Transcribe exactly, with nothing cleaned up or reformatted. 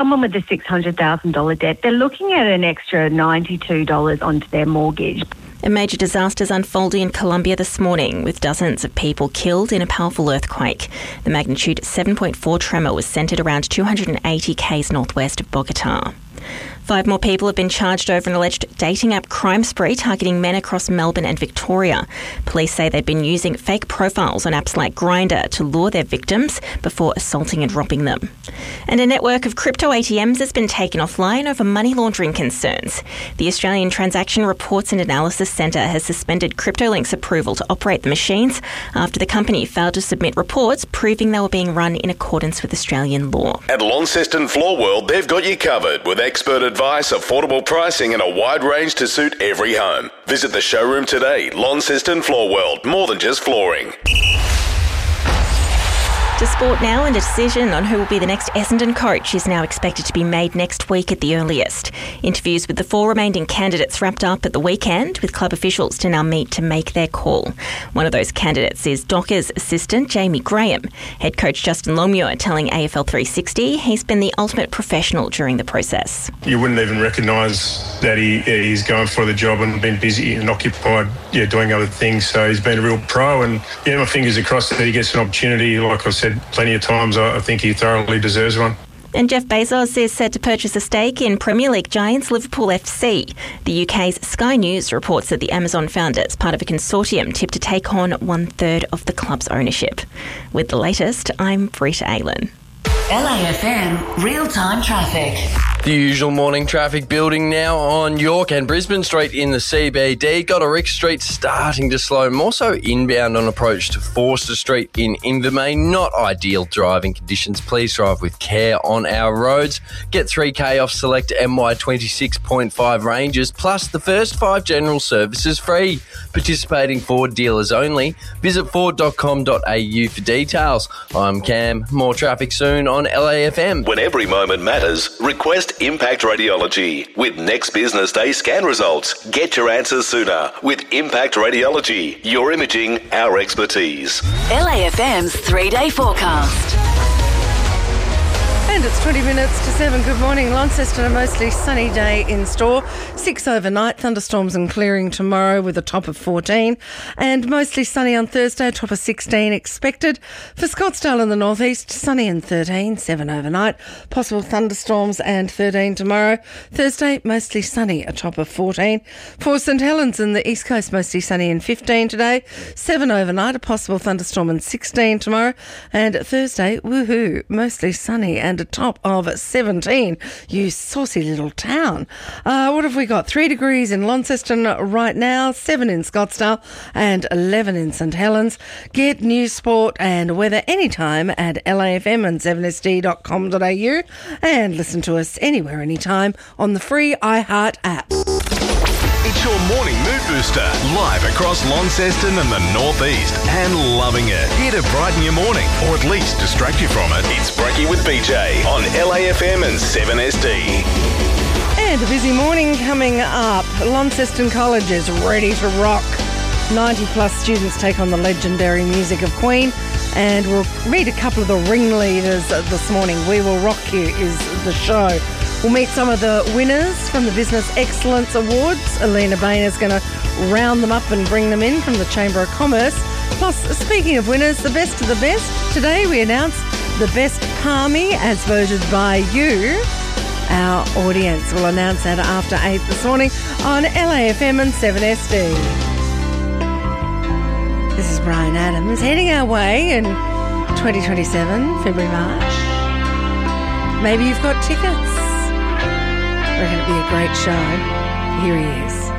someone with a six hundred thousand dollars debt, they're looking at an extra ninety-two dollars onto their mortgage. A major disaster is unfolding in Colombia this morning, with dozens of people killed in a powerful earthquake. The magnitude seven point four tremor was centred around two hundred eighty k's northwest of Bogota. Five more people have been charged over an alleged dating app crime spree targeting men across Melbourne and Victoria. Police say they've been using fake profiles on apps like Grindr to lure their victims before assaulting and robbing them. And a network of crypto A T Ms has been taken offline over money laundering concerns. The Australian Transaction Reports and Analysis Centre has suspended CryptoLink's approval to operate the machines after the company failed to submit reports proving they were being run in accordance with Australian law. At Launceston Floor World, they've got you covered with expert advice, affordable pricing and a wide range to suit every home. Visit the showroom today. Launceston Floor World, more than just flooring. To sport now, and a decision on who will be the next Essendon coach is now expected to be made next week at the earliest. Interviews with the four remaining candidates wrapped up at the weekend, with club officials to now meet to make their call. One of those candidates is Dockers assistant Jamie Graham. Head coach Justin Longmuir telling A F L three sixty he's been the ultimate professional during the process. You wouldn't even recognise that he he's going for the job and been busy and occupied, yeah, doing other things. So he's been a real pro, and yeah, my fingers are crossed that he gets an opportunity. Like I've said plenty of times, I think he thoroughly deserves one. And Jeff Bezos is set to purchase a stake in Premier League giants Liverpool F C. The U K's Sky News reports that the Amazon founder is part of a consortium tipped to take on one-third of the club's ownership. With the latest, I'm Britta Aylan. L A F M real-time traffic. The usual morning traffic building now on York and Brisbane Street in the C B D. Goderich Street starting to slow, more so inbound on approach to Forster Street in Invermain. Not ideal driving conditions. Please drive with care on our roads. Get three K off select M Y twenty-six point five ranges, plus the first five general services free. Participating Ford dealers only. Visit ford dot com dot a u for details. I'm Cam. More traffic soon on L A F M. When every moment matters, request Impact Radiology. With next business day scan results, get your answers sooner with Impact Radiology. Your imaging, our expertise. L A F M's three-day forecast. And it's twenty minutes to seven. Good morning. Launceston, a mostly sunny day in store. Six overnight, thunderstorms and clearing tomorrow with a top of fourteen. And mostly sunny on Thursday, a top of sixteen expected. For Scottsdale in the northeast, sunny and thirteen, seven overnight. Possible thunderstorms and thirteen tomorrow. Thursday, mostly sunny, a top of fourteen. For St Helens in the east coast, mostly sunny and fifteen today. seven overnight, a possible thunderstorm and sixteen tomorrow. And Thursday, woohoo, mostly sunny and a top of seventeen. You saucy little town. Uh, what have we got? Three degrees in Launceston right now, seven in Scottsdale and eleven in St Helens. Get news, sport and weather anytime at L A F M and seven S D dot com dot a u, and listen to us anywhere, anytime on the free iHeart app. It's your morning mood booster, live across Launceston and the northeast, and loving it. Here to brighten your morning, or at least distract you from it. It's Breaky with B J on L A F M and seven S D. And a busy morning coming up. Launceston College is ready to rock. ninety plus students take on the legendary music of Queen, and we'll meet a couple of the ringleaders this morning. We Will Rock You is the show. We'll meet some of the winners from the Business Excellence Awards. Alina Bain is going to round them up and bring them in from the Chamber of Commerce. Plus, speaking of winners, the best of the best. Today we announce the best Palmy as voted by you. Our audience will announce that after eight this morning on L A F M and seven S D. This is Brian Adams heading our way in twenty twenty-seven, February, March. Maybe you've got tickets. We're going to be a great show. Here he is.